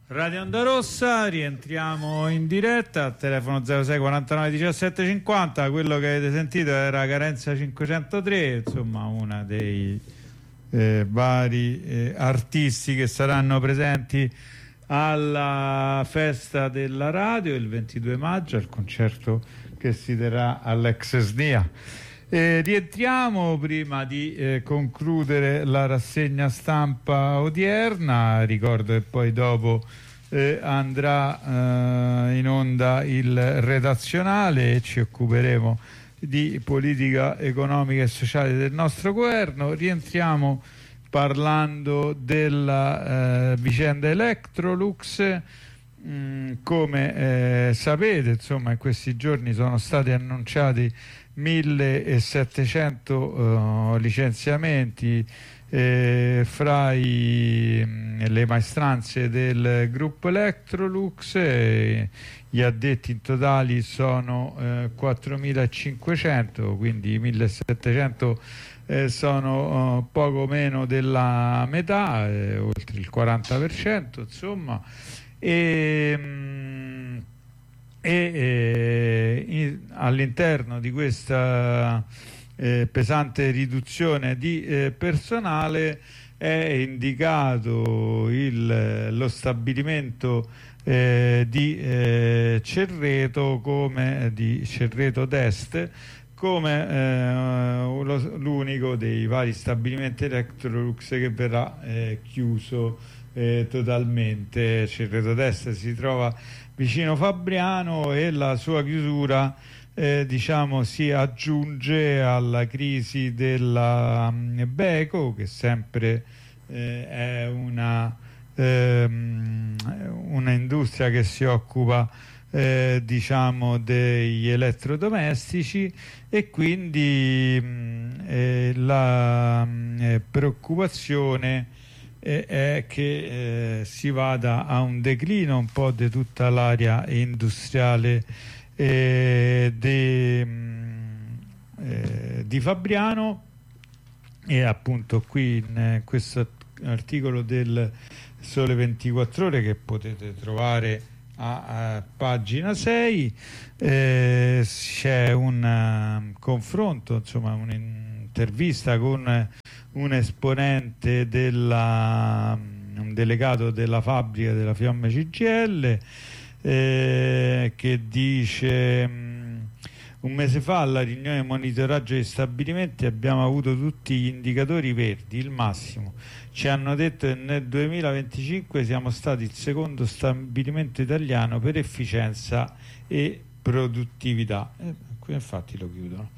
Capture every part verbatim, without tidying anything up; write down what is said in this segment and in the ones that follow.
Radio Onda Rossa, rientriamo in diretta al telefono zero sei quarantanove diciassette cinquanta. Quello che avete sentito era Carenza cinquecentotre, insomma una dei eh, vari eh, artisti che saranno presenti alla festa della radio il ventidue maggio, al concerto che si terrà all'ex S N I A. Eh, rientriamo prima di eh, concludere la rassegna stampa odierna. Ricordo che poi dopo eh, andrà eh, in onda il redazionale e ci occuperemo di politica economica e sociale del nostro governo. Rientriamo parlando della eh, vicenda Electrolux. Mm, come eh, sapete, insomma, in questi giorni sono stati annunciati millesettecento uh, licenziamenti eh, fra i, le maestranze del gruppo Electrolux. Eh, gli addetti in totali sono eh, quattromilacinquecento, quindi millesettecento eh, sono uh, poco meno della metà, eh, oltre il quaranta per cento, insomma. E, mh, e eh, in, all'interno di questa eh, pesante riduzione di eh, personale è indicato il, lo stabilimento eh, di eh, Cerreto come di Cerreto d'Est come eh, lo, l'unico dei vari stabilimenti Electrolux che verrà eh, chiuso eh, totalmente. Cerreto d'Est si trova vicino Fabriano e la sua chiusura eh, diciamo si aggiunge alla crisi della um, Beko, che sempre eh, è una, ehm, una industria che si occupa eh, diciamo degli elettrodomestici, e quindi mh, eh, la mh, preoccupazione è che eh, si vada a un declino un po' di tutta l'area industriale eh, de, eh, di Fabriano. E appunto qui in eh, questo articolo del Sole ventiquattro Ore, che potete trovare a, a pagina sei, eh, c'è un uh, confronto, insomma un'intervista con un esponente della, un delegato della fabbrica della Fiamme C G I L eh, che dice: un mese fa alla riunione di monitoraggio dei stabilimenti abbiamo avuto tutti gli indicatori verdi, il massimo. Ci hanno detto che nel duemilaventicinque siamo stati il secondo stabilimento italiano per efficienza e produttività. Eh, qui infatti lo chiudono.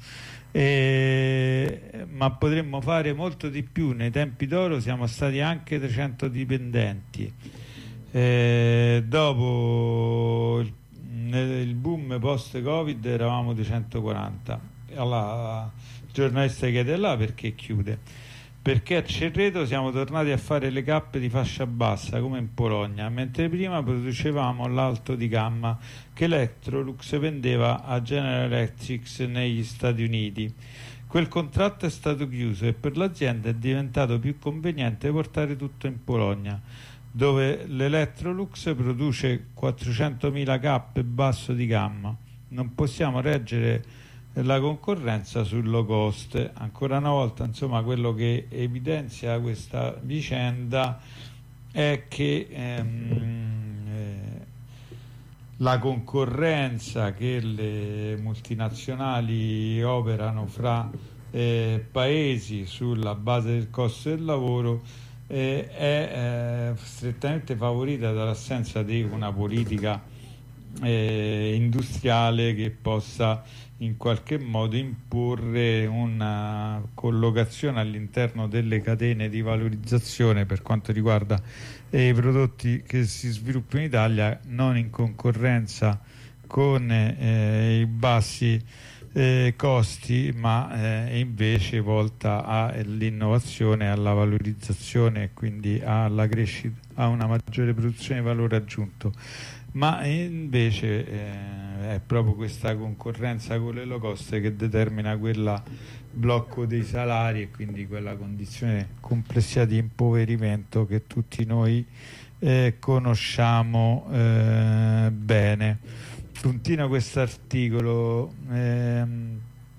Eh, ma potremmo fare molto di più. Nei tempi d'oro siamo stati anche trecento dipendenti. Eh, dopo il, il boom post Covid eravamo duecentoquaranta. Allora, il giornalista chiede: là perché chiude? Perché a Cerreto siamo tornati a fare le cappe di fascia bassa come in Polonia, mentre prima producevamo l'alto di gamma che Electrolux vendeva a General Electric negli Stati Uniti. Quel contratto è stato chiuso e per l'azienda è diventato più conveniente portare tutto in Polonia, dove l'Electrolux produce quattrocentomila cappe basso di gamma. Non possiamo reggere la concorrenza sul low cost. Ancora una volta, insomma, quello che evidenzia questa vicenda è che ehm, eh, la concorrenza che le multinazionali operano fra eh, paesi sulla base del costo del lavoro eh, è eh, strettamente favorita dall'assenza di una politica eh, industriale che possa in qualche modo imporre una collocazione all'interno delle catene di valorizzazione per quanto riguarda eh, i prodotti che si sviluppano in Italia, non in concorrenza con eh, i bassi eh, costi, ma eh, invece volta all'innovazione, alla valorizzazione e quindi alla crescita, a una maggiore produzione di valore aggiunto. Ma invece eh, è proprio questa concorrenza con le low cost che determina quel blocco dei salari e quindi quella condizione complessiva di impoverimento che tutti noi eh, conosciamo eh, bene. Continua questo articolo. ehm,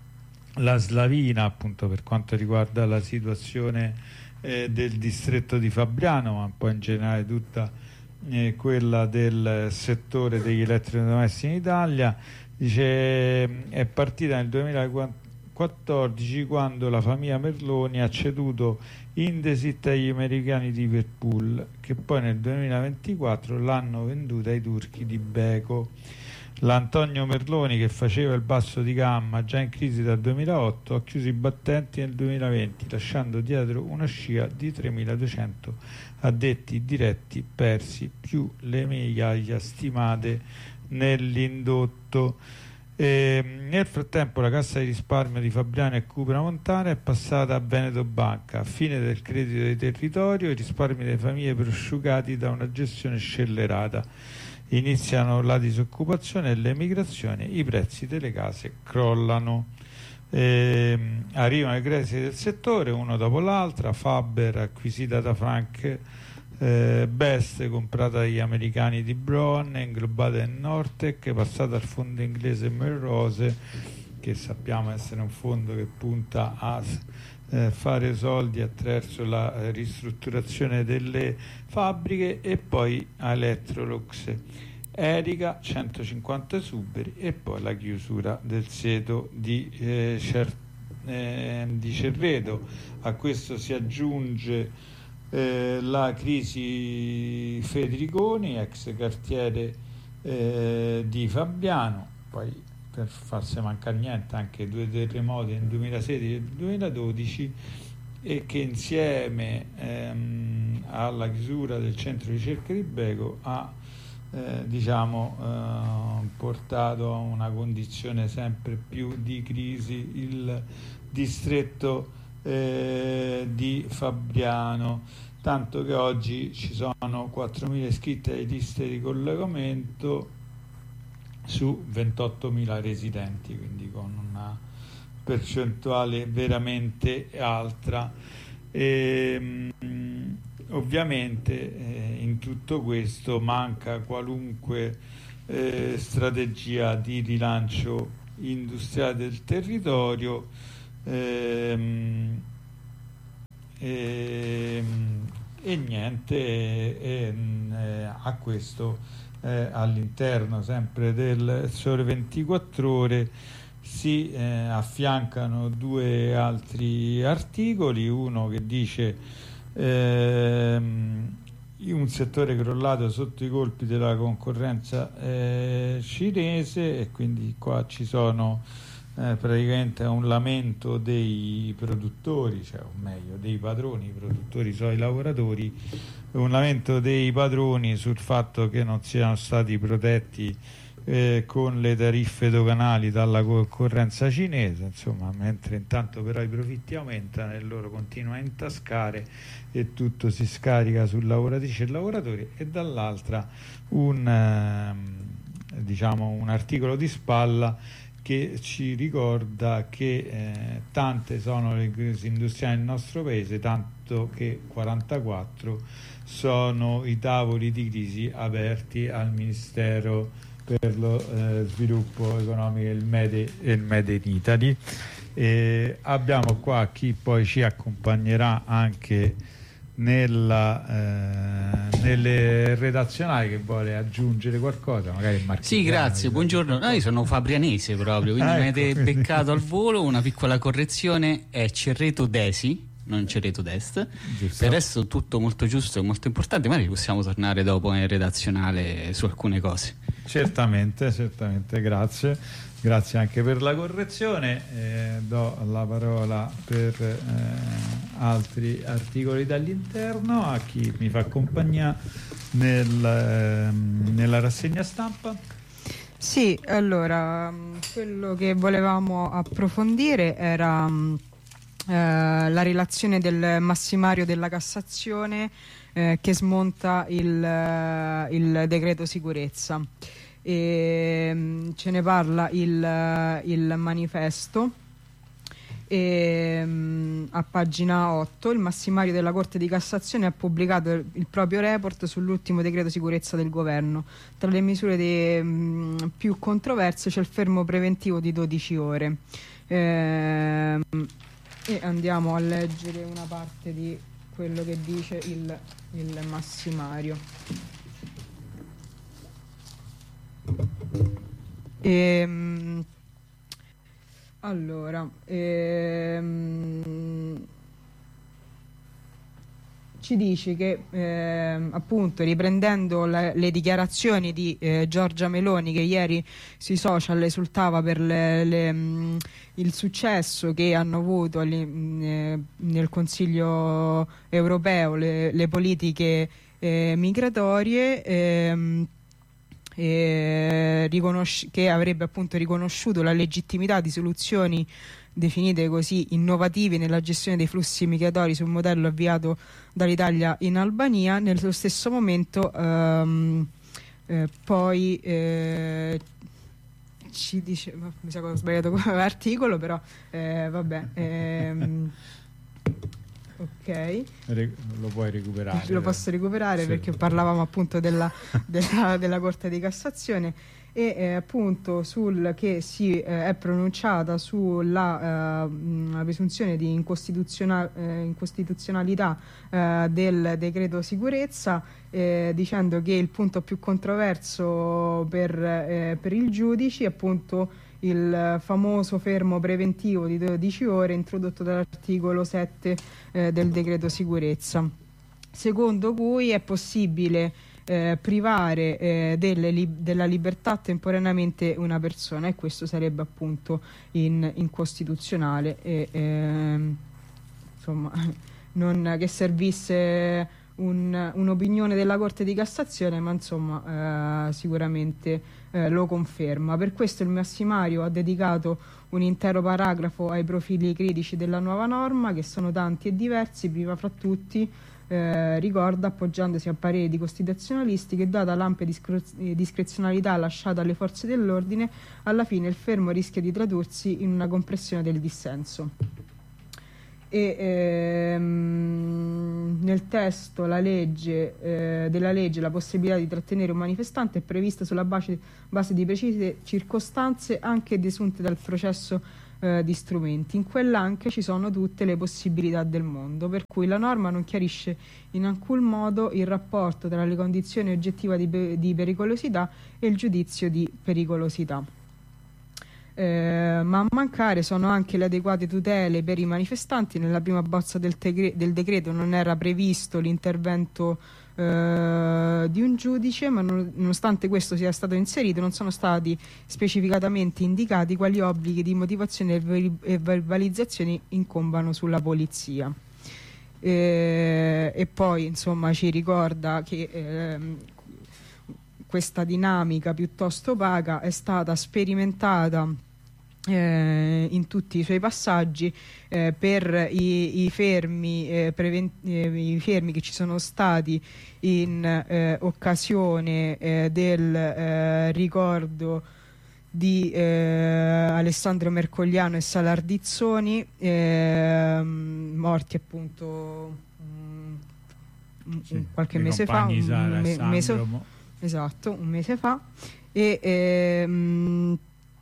La Slavina, appunto, per quanto riguarda la situazione eh, del distretto di Fabriano, ma poi in generale tutta eh, quella del settore degli elettrodomestici in Italia, dice è partita nel duemilaquattordici, quando la famiglia Merloni ha ceduto Indesit agli americani di Whirlpool, che poi nel duemilaventiquattro l'hanno venduta ai turchi di Beko. L'Antonio Merloni, che faceva il basso di gamma già in crisi dal duemilaotto, ha chiuso i battenti nel duemilaventi, lasciando dietro una scia di tremiladuecento addetti diretti persi, più le migliaia stimate nell'indotto. E nel frattempo la cassa di risparmio di Fabriano e Cupra Montana è passata a Veneto Banca. A fine del credito di territorio, i risparmi delle famiglie prosciugati da una gestione scellerata. Iniziano la disoccupazione e l'emigrazione, i prezzi delle case crollano. Eh, arrivano i crediti del settore uno dopo l'altra. Faber acquisita da Frank eh, Best, comprata dagli americani di Brown, inglobata in Nortec, passata al fondo inglese Melrose, che sappiamo essere un fondo che punta a eh, fare soldi attraverso la eh, ristrutturazione delle fabbriche, e poi a Electrolux. Erica, centocinquanta esuberi, e poi la chiusura del sito di, eh, Cer- eh, di Cerreto. A questo si aggiunge eh, la crisi Fedriconi, ex cartiere eh, di Fabriano, poi per farsi mancare niente anche due terremoti nel duemilasedici e duemiladodici, e che insieme ehm, alla chiusura del centro di ricerca di Beko ha Eh, diciamo eh, portato a una condizione sempre più di crisi il distretto eh, di Fabriano, tanto che oggi ci sono quattromila iscritti alle liste di collocamento su ventottomila residenti, quindi con una percentuale veramente alta. E, mh, ovviamente eh, in tutto questo manca qualunque eh, strategia di rilancio industriale del territorio, ehm, ehm, e niente e, e, a questo eh, all'interno sempre del Sole ventiquattro Ore si eh, affiancano due altri articoli, uno che dice Ehm, un settore crollato sotto i colpi della concorrenza eh, cinese, e quindi qua ci sono eh, praticamente un lamento dei produttori, cioè o meglio dei padroni. I produttori sono i lavoratori, un lamento dei padroni sul fatto che non siano stati protetti Eh, con le tariffe doganali dalla concorrenza cinese, insomma, mentre intanto però i profitti aumentano e loro continuano a intascare e tutto si scarica su lavoratrici e lavoratori. E dall'altra un, eh, diciamo un articolo di spalla che ci ricorda che eh, tante sono le crisi industriali nel nostro paese, tanto che quarantaquattro sono i tavoli di crisi aperti al Ministero per lo eh, sviluppo economico e il Made, e il Made in Italy. E abbiamo qua chi poi ci accompagnerà anche nella, eh, nelle redazionali, che vuole aggiungere qualcosa, magari Sì, grazie, buongiorno. No, io sono fabrianese proprio, quindi ah, mi ecco, avete quindi... beccato al volo. Una piccola correzione: è Cerreto Desi, non Cerreto Dest. Giusto. Per il resto tutto molto giusto e molto importante, magari possiamo tornare dopo in redazionale su alcune cose. Certamente, certamente, grazie. Grazie anche per la correzione. Eh, do la parola per eh, altri articoli dall'interno a chi mi fa compagnia nel, eh, nella rassegna stampa. Sì, allora, quello che volevamo approfondire era eh, la relazione del massimario della Cassazione eh, che smonta il, il decreto sicurezza. E, ce ne parla il, il manifesto, E, mh, a pagina otto il massimario della Corte di Cassazione ha pubblicato il, il proprio report sull'ultimo decreto sicurezza del governo. Tra le misure de, mh, più controverse c'è il fermo preventivo di dodici ore. E, e andiamo a leggere una parte di quello che dice il, il massimario. E, mh, Allora, ehm, ci dice che ehm, appunto riprendendo le, le dichiarazioni di eh, Giorgia Meloni, che ieri sui social esultava per le, le, mh, il successo che hanno avuto alli, mh, eh, nel Consiglio europeo le, le politiche eh, migratorie, ehm, Eh, riconosci- che avrebbe appunto riconosciuto la legittimità di soluzioni definite così innovative nella gestione dei flussi migratori sul modello avviato dall'Italia in Albania. Nello stesso momento ehm, eh, poi eh, ci dice, mi sa che ho sbagliato come articolo, però eh, vabbè ehm, ok, lo puoi recuperare. Lo posso recuperare, sì, perché parlavamo appunto della, della, della Corte di Cassazione e eh, appunto sul che si eh, è pronunciata sulla eh, presunzione di incostituzional, eh, incostituzionalità eh, del decreto sicurezza, eh, dicendo che il punto più controverso per, eh, per il giudice è appunto il famoso fermo preventivo di dodici ore introdotto dall'articolo sette eh, del decreto sicurezza, secondo cui è possibile eh, privare eh, delle li- della libertà temporaneamente una persona, e questo sarebbe appunto in- incostituzionale e ehm, insomma non che servisse un, un'opinione della Corte di Cassazione, ma insomma eh, sicuramente eh, lo conferma. Per questo il massimario ha dedicato un intero paragrafo ai profili critici della nuova norma, che sono tanti e diversi. Prima fra tutti eh, ricorda, appoggiandosi a pareri di costituzionalisti, che data l'ampia discre- discrezionalità lasciata alle forze dell'ordine, alla fine il fermo rischia di tradursi in una compressione del dissenso. E ehm, nel testo la legge, eh, della legge la possibilità di trattenere un manifestante è prevista sulla base, base di precise circostanze, anche desunte dal processo eh, di strumenti. In quell'anche ci sono tutte le possibilità del mondo, per cui la norma non chiarisce in alcun modo il rapporto tra le condizioni oggettive di, di pericolosità e il giudizio di pericolosità. Eh, ma a mancare sono anche le adeguate tutele per i manifestanti. Nella prima bozza del, tegre- del decreto non era previsto l'intervento eh, di un giudice, ma non- nonostante questo sia stato inserito, non sono stati specificatamente indicati quali obblighi di motivazione e, ver- e verbalizzazioni incombano sulla polizia. Eh, e poi insomma ci ricorda che ehm, questa dinamica piuttosto opaca è stata sperimentata eh, in tutti i suoi passaggi eh, per i, i, fermi, eh, preven- eh, i fermi che ci sono stati in eh, occasione eh, del eh, ricordo di eh, Alessandro Mercogliano e Salardizzoni, eh, morti appunto um, sì, qualche mese fa, un me- mese Esatto, un mese fa, e, ehm,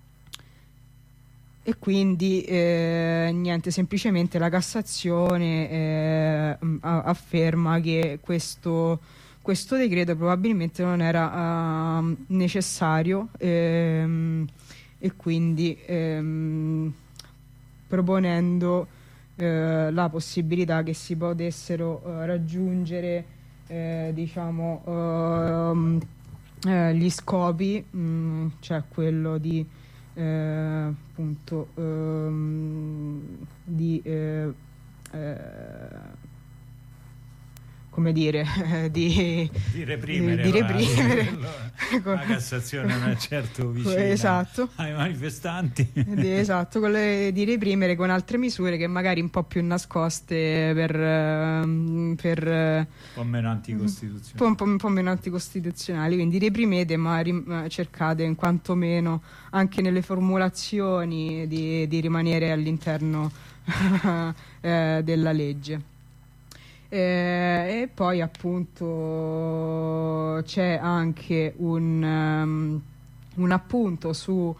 e quindi eh, niente, semplicemente la Cassazione eh, afferma che questo, questo decreto probabilmente non era uh, necessario ehm, e quindi ehm, proponendo eh, la possibilità che si potessero uh, raggiungere Eh, diciamo uh, eh, gli scopi, mh, cioè quello di eh, appunto um, di eh, eh, come dire di, di reprimere, di, di reprimere. La Cassazione non è certo vicina esatto. ai manifestanti, esatto, quelle di reprimere con altre misure che magari un po' più nascoste per, per un po' meno anticostituzionali, un po', un po' meno anticostituzionali, quindi reprimete, ma rim- cercate in quanto meno anche nelle formulazioni di, di rimanere all'interno eh, della legge. Eh, e poi appunto c'è anche un, um, un appunto su, uh,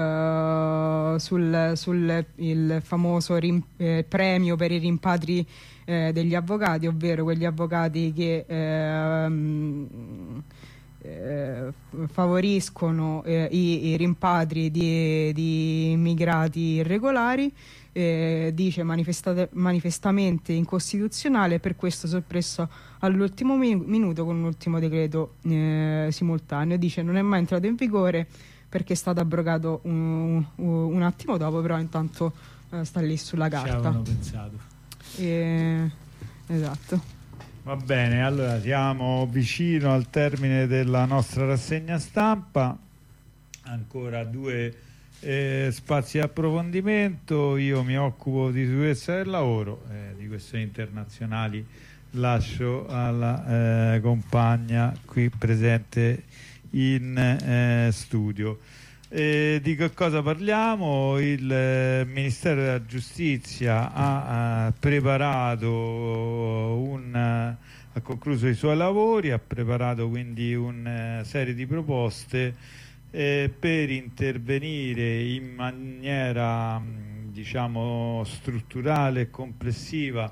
sul, sul il famoso rim, eh, premio per i rimpatri eh, degli avvocati, ovvero quegli avvocati che ehm, eh, favoriscono eh, i, i rimpatri di, di immigrati irregolari. Eh, dice manifestamente incostituzionale, e per questo soppresso all'ultimo mi- minuto con un ultimo decreto eh, simultaneo. Dice non è mai entrato in vigore perché è stato abrogato un, un, un attimo dopo, però intanto eh, sta lì sulla carta. Ci avevano pensato. Eh, esatto. Va bene, allora siamo vicino al termine della nostra rassegna stampa, ancora due Eh, spazi di approfondimento. Io mi occupo di sicurezza del lavoro, eh, di questioni internazionali lascio alla eh, compagna qui presente in eh, studio. Eh, di che cosa parliamo? Il eh, Ministero della Giustizia ha, ha preparato un ha concluso i suoi lavori, ha preparato quindi una serie di proposte Eh, per intervenire in maniera diciamo strutturale e complessiva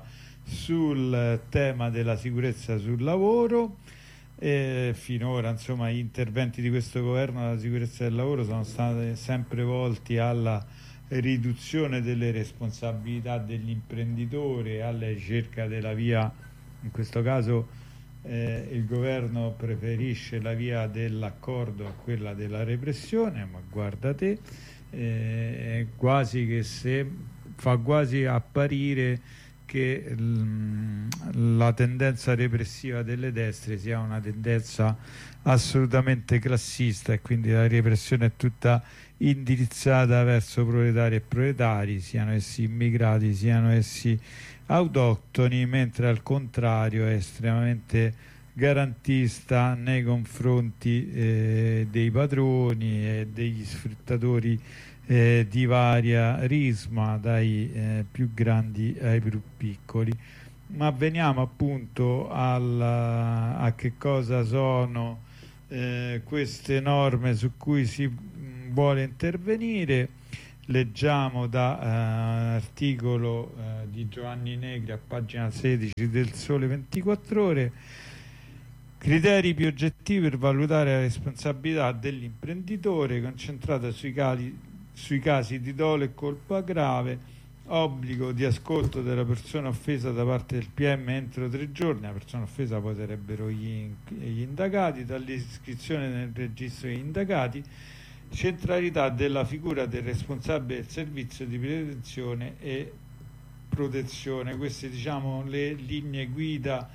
sul tema della sicurezza sul lavoro. Eh, finora insomma gli interventi di questo governo della sicurezza del lavoro sono stati sempre volti alla riduzione delle responsabilità dell'imprenditore, alla ricerca della via, in questo caso Eh, il governo preferisce la via dell'accordo a quella della repressione, ma guarda te, eh, quasi che se fa quasi apparire che l, la tendenza repressiva delle destre sia una tendenza assolutamente classista, e quindi la repressione è tutta indirizzata verso proletari e proletari, siano essi immigrati, siano essi autoctoni, mentre al contrario è estremamente garantista nei confronti eh, dei padroni e degli sfruttatori eh, di varia risma, dai eh, più grandi ai più piccoli. Ma veniamo appunto alla, a che cosa sono eh, queste norme su cui si mh, vuole intervenire. Leggiamo da eh, articolo eh, di Giovanni Negri a pagina sedici del Sole ventiquattro Ore. Criteri più oggettivi per valutare la responsabilità dell'imprenditore, concentrata sui casi, sui casi di dolo e colpa grave, obbligo di ascolto della persona offesa da parte del P M entro tre giorni. La persona offesa poi sarebbero gli, gli indagati, dall'iscrizione nel registro degli indagati, centralità della figura del responsabile del servizio di prevenzione e protezione. Queste diciamo le linee guida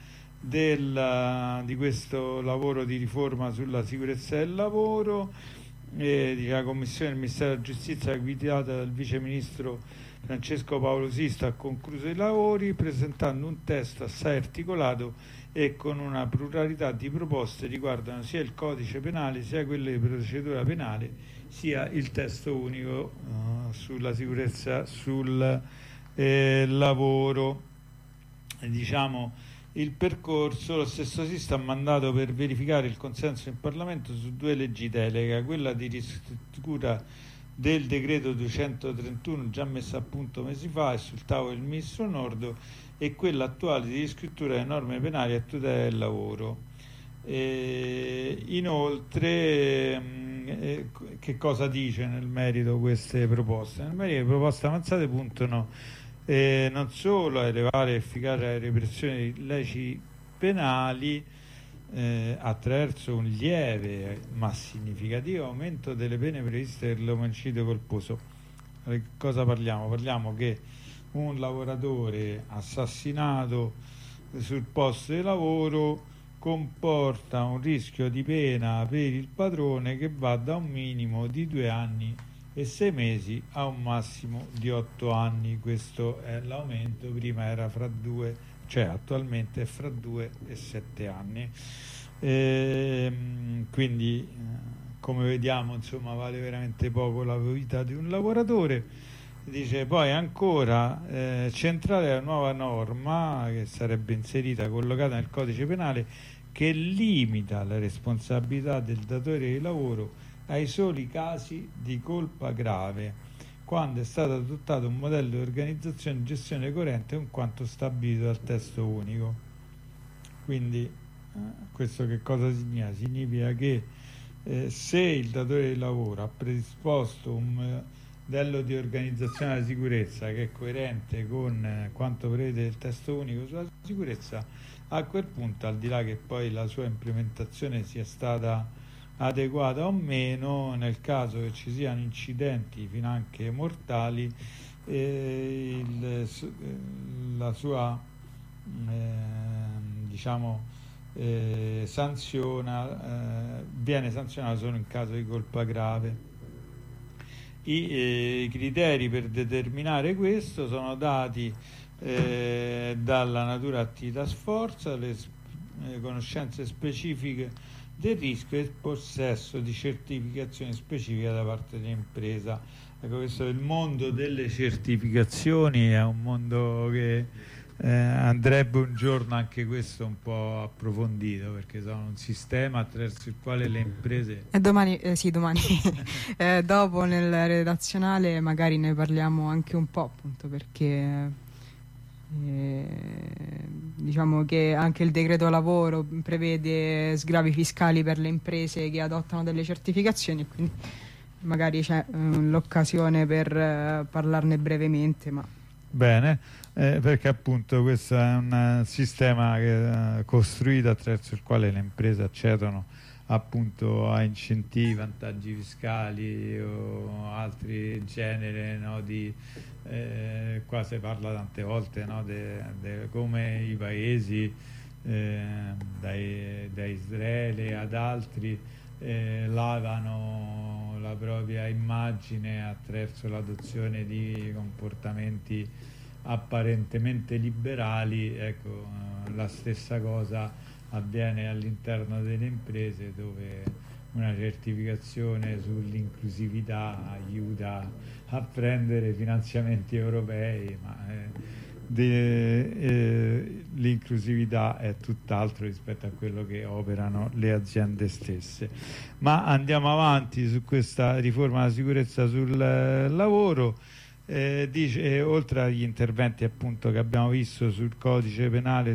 del, di questo lavoro di riforma sulla sicurezza del lavoro. Eh, la Commissione del Ministero della Giustizia, guidata dal Vice Ministro Francesco Paolo Sisto, ha concluso i lavori presentando un testo assai articolato e con una pluralità di proposte riguardano sia il codice penale, sia quelle di procedura penale, sia il testo unico uh, sulla sicurezza sul eh, lavoro. E diciamo il percorso: lo stesso Sisto ha mandato per verificare il consenso in Parlamento su due leggi delega, quella di riscrittura del decreto duecentotrentuno già messa a punto mesi fa e sul tavolo del ministro Nordio, e quella attuale di riscrittura delle norme penali a tutela del lavoro. E inoltre mh, eh, che cosa dice nel merito queste proposte? Nel merito le proposte avanzate puntano eh, non solo a elevare l'efficacia della repressione di illeciti penali eh, attraverso un lieve ma significativo aumento delle pene previste per l'omicidio colposo. Di cosa parliamo? Parliamo che un lavoratore assassinato sul posto di lavoro comporta un rischio di pena per il padrone che va da un minimo di due anni e sei mesi a un massimo di otto anni. Questo è l'aumento, prima era fra due, cioè attualmente è fra due e sette anni. E, quindi come vediamo insomma vale veramente poco la vita di un lavoratore. dice poi ancora eh, centrale la nuova norma che sarebbe inserita, collocata nel codice penale, che limita la responsabilità del datore di lavoro ai soli casi di colpa grave, quando è stato adottato un modello di organizzazione e gestione coerente con quanto stabilito dal testo unico. Quindi eh, questo che cosa significa? Significa che eh, se il datore di lavoro ha predisposto un modello di organizzazione della sicurezza che è coerente con eh, quanto prevede il testo unico sulla sicurezza, a quel punto, al di là che poi la sua implementazione sia stata adeguata o meno, nel caso che ci siano incidenti finanche mortali, eh, il, la sua eh, diciamo eh, sanziona eh, viene sanzionata solo in caso di colpa grave. I eh, criteri per determinare questo sono dati eh, dalla natura attività sforzo, le eh, conoscenze specifiche del rischio e il possesso di certificazioni specifiche da parte dell'impresa. Ecco, questo è il mondo delle certificazioni, è un mondo che eh, andrebbe un giorno anche questo un po' approfondito, perché sono un sistema attraverso il quale le imprese... E domani, eh, sì, domani, eh, dopo nel redazionale magari ne parliamo anche un po', appunto, perché... Eh, diciamo che anche il decreto lavoro prevede sgravi fiscali per le imprese che adottano delle certificazioni, quindi magari c'è eh, l'occasione per eh, parlarne brevemente. Ma... Bene, eh, perché appunto questo è un uh, sistema che, uh, costruito attraverso il quale le imprese accedono appunto a incentivi, vantaggi fiscali o altri genere, no, di eh, qua si parla tante volte, no, de, de come i paesi eh, dai, da Israele ad altri eh, lavano la propria immagine attraverso l'adozione di comportamenti apparentemente liberali. Ecco, eh, la stessa cosa avviene all'interno delle imprese, dove una certificazione sull'inclusività aiuta a prendere finanziamenti europei, ma eh, de, eh, l'inclusività è tutt'altro rispetto a quello che operano le aziende stesse. Ma andiamo avanti su questa riforma della sicurezza sul eh, lavoro. Eh, dice, eh, oltre agli interventi appunto che abbiamo visto sul codice penale,